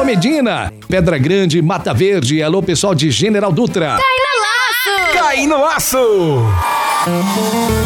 Medina, Pedra Grande, Mata Verde. Alô, pessoal de General Dutra. Cai no laço! Cai no laço!